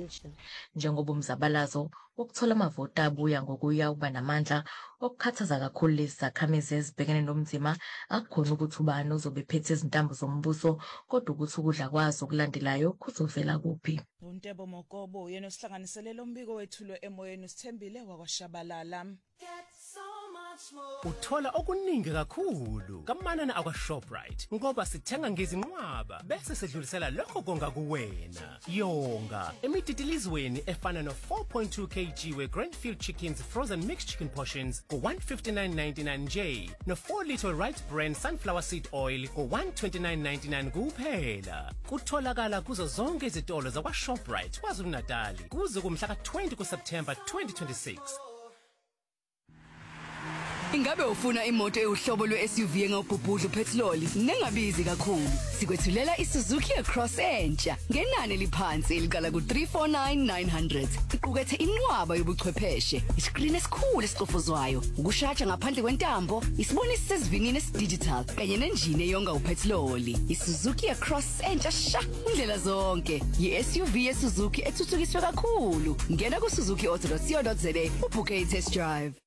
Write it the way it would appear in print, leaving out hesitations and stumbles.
station. Njengoba umzabalazo wokuthola amavoti abuya ngokuya uba namandla okukhathaza kakhulu lezi zakhamizi ezibhekene nomzima, akukhona ukuthi ubani uzobe ephethe izintambo zombuso, kodwa ukuthi ukudla kwazo okulandelayo kuzovela kuphi. uNtebo Mokobo yena osihlanganisele lo mbiko wethulo emoyeni usithembile wakwaShabalala. Uthola okuningi kakhulu kamanana akwaShoprite ngoba sithenga ngezinqwaba bese sedlulisela lokho konga kuwena. Yonga emititilizweni efana no 4.2 kg we-Grandfield Chickens frozen mixed chicken portions for 159.99 nje, no 4 liter Right Brand sunflower seed oil for 129.99 kuphela. Kutholakala kuzo zonke izitolo zakwaShoprite KwaZulu-Natal kuze kumhla ka-20 kuSeptember 2026. Ingabe ufuna imoto ehlobo lwe-SUV engawubhubhudla uphethiloli nengabizi kakhulu? Sikwethulela iSuzuki Cross entsha ngenani eliphansi eliqala ku-349,900. Iqukethe inqwaba yobuchwepheshe, iskrini esikhulu esicofozwayo, ukushaja ngaphandle kwentambo, isibonisi sesivinini esidigital kanye nenjini eyonga uphethiloli. iSuzuki Cross entsha sha indlela zonke. Yi-SUV yeSuzuki ethuthukiswe kakhulu. Ngena ku-suzukiauto.co.za ubhukhe i-test drive.